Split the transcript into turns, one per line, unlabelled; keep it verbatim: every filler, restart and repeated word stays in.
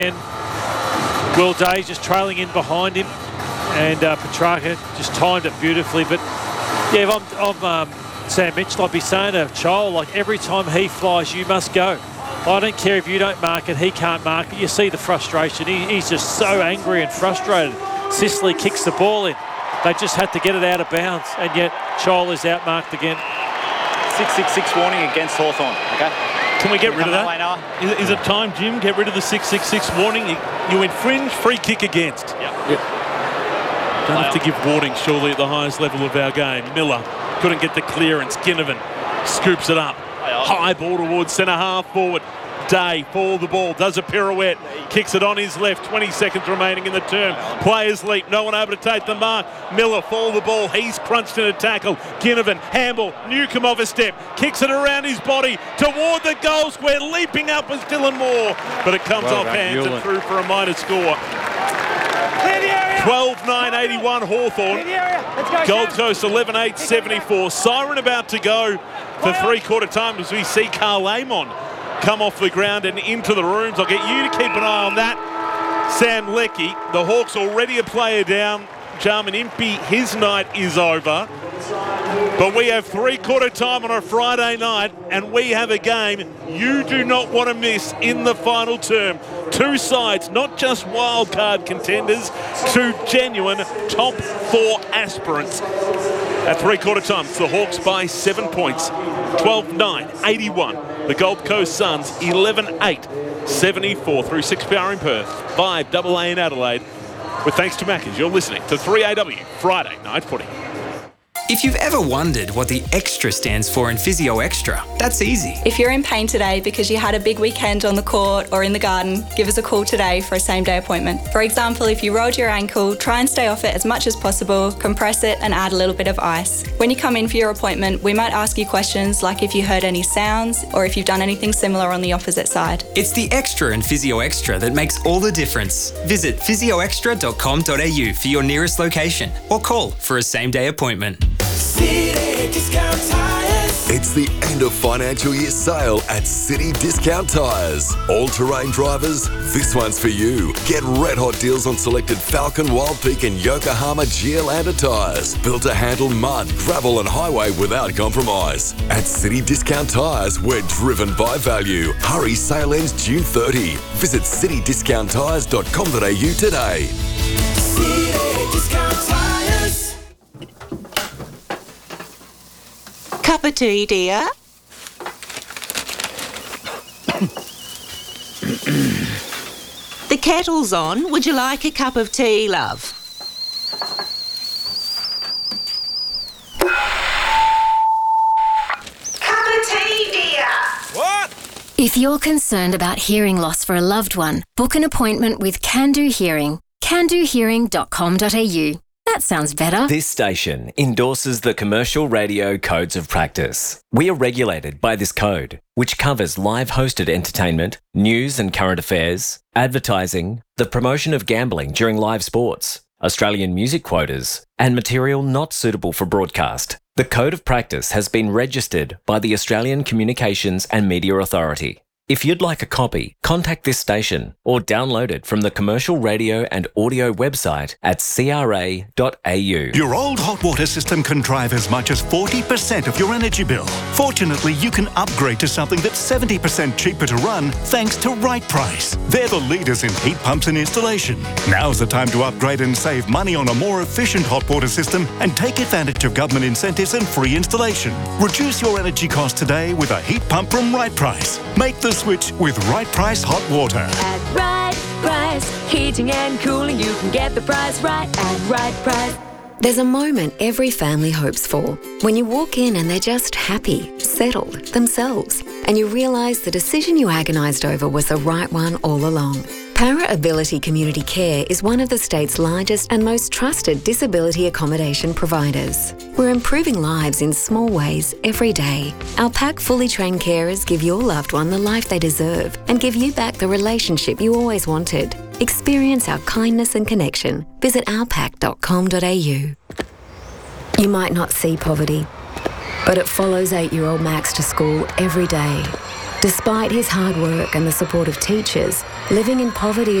And Will Day just trailing in behind him, and uh, Petrarca just timed it beautifully. But yeah, if I'm, I'm um, Sam Mitchell, I'd be saying to Chol, like, every time he flies, you must go. I don't care if you don't mark it, he can't mark it. You see the frustration. He, he's just so angry and frustrated. Sicily kicks the ball in. They just had to get it out of bounds, and yet Chol is outmarked again.
six six six warning against Hawthorn. Okay.
Can we get rid of that? Is, is it time, Jim? Get rid of the six six six warning. You, you infringe, free kick against.
Yep.
Yep. Don't have to give warning, surely, at the highest level of our game. Miller couldn't get the clearance. Ginnivan scoops it up. High ball towards centre half forward. Day for the ball, does a pirouette, kicks it on his left, twenty seconds remaining in the term. Players leap, no one able to take the mark. Miller for the ball, he's crunched in a tackle. Ginnivan, Hamble, Newcomb off a step, kicks it around his body toward the goal square. Leaping up is Dylan Moore, but it comes well, off hands and through for a minor score. twelve nine eighty-one Hawthorn. Gold Coast eleven eight seventy-four. Siren about to go for three-quarter time as we see Carl Amon come off the ground and into the rooms. I'll get you to keep an eye on that. Sam Leckie, the Hawks already a player down. Jarman Impey, his night is over. But we have three-quarter time on a Friday night, and we have a game you do not want to miss in the final term. Two sides, not just wildcard contenders, two genuine top four aspirants. At three-quarter time, it's the Hawks by seven points, twelve nine eighty-one. The Gold Coast Suns, eleven eight seventy-four through six P R in Perth, five double A in Adelaide. With thanks to Maccas, you're listening to three A W Friday Night Footy.
If you've ever wondered what the extra stands for in Physio Extra, that's easy.
If you're in pain today because you had a big weekend on the court or in the garden, give us a call today for a same-day appointment. For example, if you rolled your ankle, try and stay off it as much as possible, compress it and add a little bit of ice. When you come in for your appointment, we might ask you questions like if you heard any sounds or if you've done anything similar on the opposite side.
It's the extra in Physio Extra that makes all the difference. Visit physio extra dot com dot a u for your nearest location or call for a same-day appointment.
City Discount Tires. It's the end of financial year sale at City Discount Tires. All-terrain drivers, this one's for you. Get red hot deals on selected Falcon, Wild Peak and Yokohama Geolandar tires. Built to handle mud, gravel and highway without compromise. At City Discount Tires, we're driven by value. Hurry, sale ends June thirtieth. Visit city discount tires dot com dot a u today. City Discount Tires.
Cup of tea, dear. The kettle's on. Would you like a cup of tea, love?
Cup of tea, dear.
What? If you're concerned about hearing loss for a loved one, book an appointment with Can Do Hearing. can do hearing dot com dot a u. That sounds better.
This station endorses the Commercial Radio Codes of Practice. We are regulated by this code, which covers live hosted entertainment, news and current affairs, advertising, the promotion of gambling during live sports, Australian music quotas, and material not suitable for broadcast. The Code of Practice has been registered by the Australian Communications and Media Authority. If you'd like a copy, contact this station or download it from the Commercial Radio and Audio website at c r a dot a u.
Your old hot water system can drive as much as forty percent of your energy bill. Fortunately, you can upgrade to something that's seventy percent cheaper to run thanks to Right Price. They're the leaders in heat pumps and installation. Now's the time to upgrade and save money on a more efficient hot water system and take advantage of government incentives and free installation. Reduce your energy costs today with a heat pump from Right Price. Make the switch with Right Price Hot Water.
At Right Price, heating and cooling, you can get the price right at Right Price.
There's a moment every family hopes for. When you walk in and they're just happy, settled, themselves, and you realise the decision you agonised over was the right one all along. Para Ability Community Care is one of the state's largest and most trusted disability accommodation providers. We're improving lives in small ways every day. Our pack fully trained carers give your loved one the life they deserve and give you back the relationship you always wanted. Experience our kindness and connection. Visit our pack dot com dot a u. You might not see poverty, but it follows eight-year-old Max to school every day. Despite his hard work and the support of teachers, living in poverty